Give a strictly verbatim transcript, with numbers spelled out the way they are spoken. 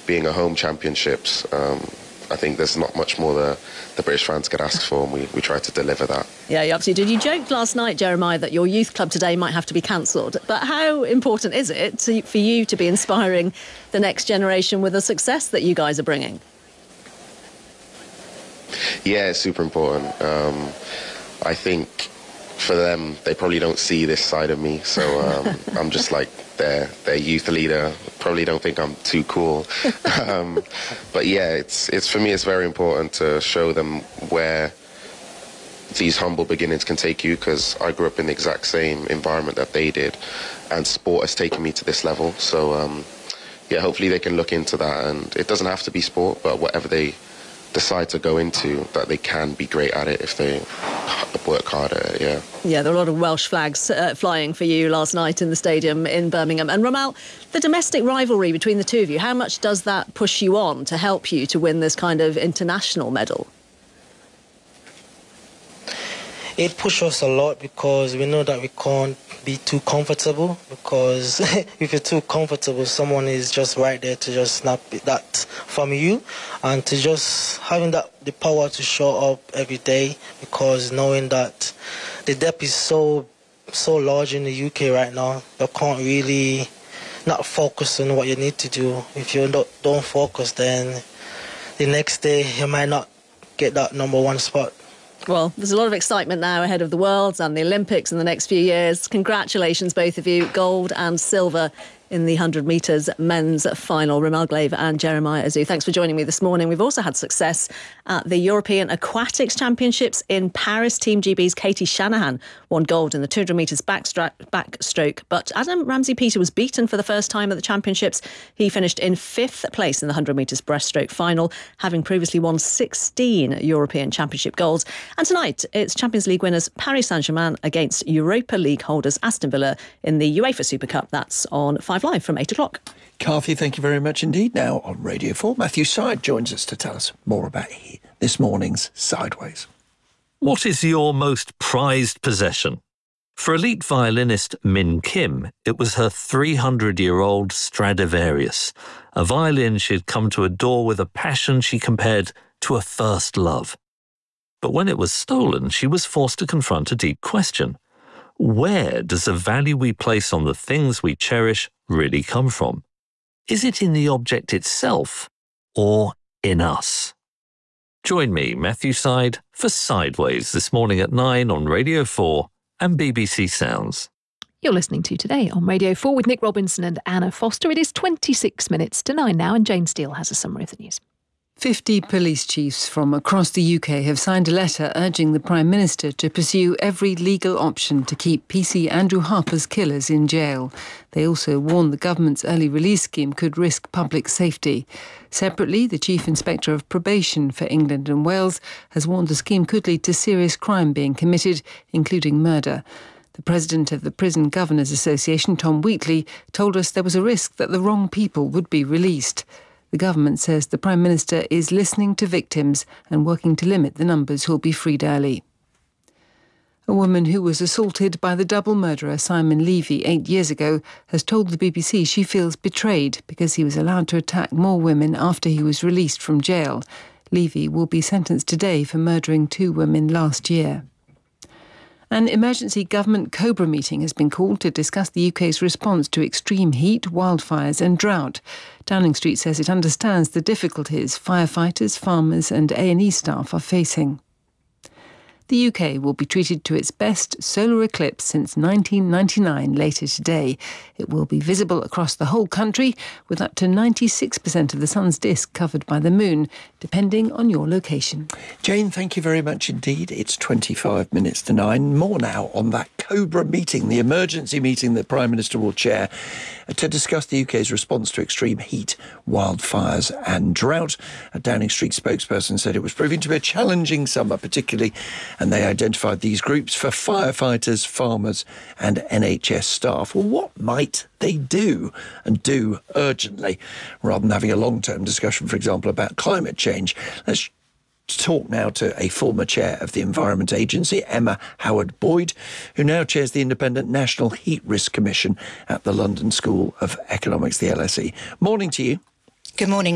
being a home championships, um, I think there's not much more the, the British fans could ask for, and we, we tried to deliver that. Yeah, you absolutely did. You joked last night, Jeremiah, that your youth club today might have to be cancelled. But how important is it to, for you to be inspiring the next generation with the success that you guys are bringing? Yeah, it's super important. Um, I think for them, they probably don't see this side of me, so um, I'm just like their their youth leader. Probably don't think I'm too cool, um, but yeah, it's it's for me. It's very important to show them where these humble beginnings can take you, because I grew up in the exact same environment that they did, and sport has taken me to this level. So um, yeah, hopefully they can look into that, and it doesn't have to be sport, but whatever they decide to go into, that they can be great at it if they work hard at it. Yeah. Yeah, there were a lot of Welsh flags uh, flying for you last night in the stadium in Birmingham. And Romal, the domestic rivalry between the two of you, how much does that push you on to help you to win this kind of international medal? It pushes us a lot, because we know that we can't be too comfortable, because if you're too comfortable, someone is just right there to just snap that from you, and to just having that the power to show up every day, because knowing that the depth is so so large in the U K right now, you can't really not focus on what you need to do. If you don't, don't focus, then the next day you might not get that number one spot. Well, there's a lot of excitement now ahead of the Worlds and the Olympics in the next few years. Congratulations, both of you. Gold and silver in the one hundred metres men's final. Romal Glaive and Jeremiah Azu, thanks for joining me this morning. We've also had success at the European Aquatics Championships in Paris. Team G B's Katie Shanahan won gold in the two hundred metres backstra- backstroke, but Adam Ramsey-Peter was beaten for the first time at the championships. He finished in fifth place in the one hundred metres breaststroke final, having previously won sixteen European Championship golds. And tonight, it's Champions League winners Paris Saint-Germain against Europa League holders Aston Villa in the UEFA Super Cup. That's on Five Live from eight o'clock. Carthy, thank you very much indeed. Now on Radio four, Matthew Syed joins us to tell us more about this morning's Sideways. What is your most prized possession? For elite violinist Min Kim, it was her three hundred year old Stradivarius, a violin she'd come to adore with a passion she compared to a first love. But when it was stolen, she was forced to confront a deep question. Where does the value we place on the things we cherish really come from? Is it in the object itself or in us? Join me, Matthew Syed, for Sideways this morning at nine on Radio four and B B C Sounds. You're listening to Today on Radio four with Nick Robinson and Anna Foster. It is twenty-six minutes to nine now, and Jane Steele has a summary of the news. fifty police chiefs from across the U K have signed a letter urging the Prime Minister to pursue every legal option to keep P C Andrew Harper's killers in jail. They also warn the government's early release scheme could risk public safety. Separately, the Chief Inspector of Probation for England and Wales has warned the scheme could lead to serious crime being committed, including murder. The president of the Prison Governors Association, Tom Wheatley, told us there was a risk that the wrong people would be released. The government says the Prime Minister is listening to victims and working to limit the numbers who'll be freed early. A woman who was assaulted by the double murderer Simon Levy eight years ago has told the B B C she feels betrayed because he was allowed to attack more women after he was released from jail. Levy will be sentenced today for murdering two women last year. An emergency government COBRA meeting has been called to discuss the U K's response to extreme heat, wildfires and drought. Downing Street says it understands the difficulties firefighters, farmers and A and E staff are facing. The U K will be treated to its best solar eclipse since nineteen ninety-nine later today. It will be visible across the whole country, with up to ninety-six percent of the sun's disk covered by the moon, depending on your location. Jane, thank you very much indeed. It's twenty-five minutes to nine. More now on that COBRA meeting, the emergency meeting that Prime Minister will chair to discuss the U K's response to extreme heat, wildfires and drought. A Downing Street spokesperson said it was proving to be a challenging summer, particularly, and they identified these groups for firefighters, farmers and N H S staff. Well, what might they do, and do urgently, rather than having a long-term discussion, for example, about climate change? Let's talk now to a former chair of the Environment Agency, Emma Howard-Boyd, who now chairs the Independent National Heat Risk Commission at the London School of Economics, the L S E. Morning to you. Good morning.